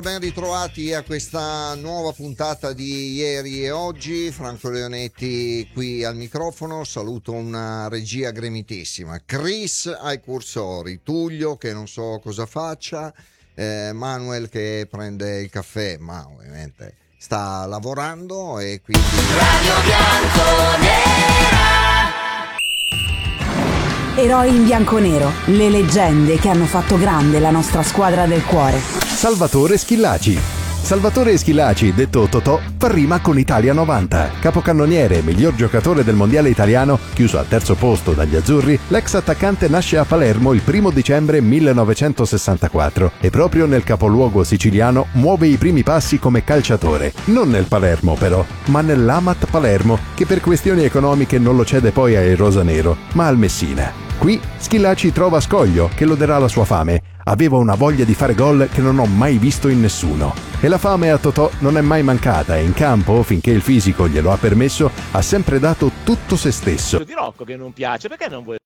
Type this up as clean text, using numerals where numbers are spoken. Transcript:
Ben ritrovati a questa nuova puntata di ieri e oggi. Franco Leonetti qui al microfono. Saluto una regia gremitissima, Chris ai cursori, Tullio che non so cosa faccia, Manuel che prende il caffè, ma ovviamente sta lavorando, e quindi Radio Bianconera. Eroi in bianconero, le leggende che hanno fatto grande la nostra squadra del cuore. Salvatore Schillaci. Salvatore Schillaci, detto Totò, fa rima con Italia 90. Capocannoniere e miglior giocatore del mondiale italiano, chiuso al terzo posto dagli azzurri, l'ex attaccante nasce a Palermo il 1 dicembre 1964 e proprio nel capoluogo siciliano muove i primi passi come calciatore. Non nel Palermo però, ma nell'Amat Palermo, che per questioni economiche non lo cede poi ai rosanero, ma al Messina. Qui Schillaci trova Scoglio, che loderà la sua fame. Aveva una voglia di fare gol che non ho mai visto in nessuno. E la fame a Totò non è mai mancata e in campo, finché il fisico glielo ha permesso, ha sempre dato tutto se stesso. Di Rocco che non piace, perché non vuoi